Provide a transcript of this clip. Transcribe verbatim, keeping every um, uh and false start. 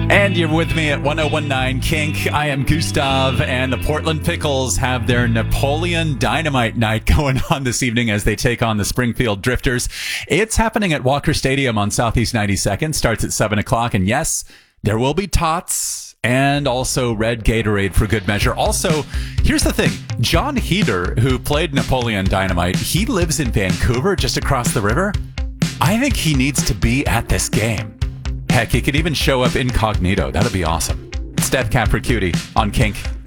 And you're with me at one oh one nine Kink. I am Gustav, and the Portland Pickles have their Napoleon Dynamite night going on this evening as they take on the Springfield Drifters. It's happening at Walker Stadium on Southeast ninety-second. Starts at seven o'clock. And yes, there will be tots and also red Gatorade for good measure. Also, here's the thing. John Heder, who played Napoleon Dynamite, he lives in Vancouver, just across the river. I think he needs to be at this game. Heck, he could even show up incognito. That'd be awesome. Steph Capricuti on Kink.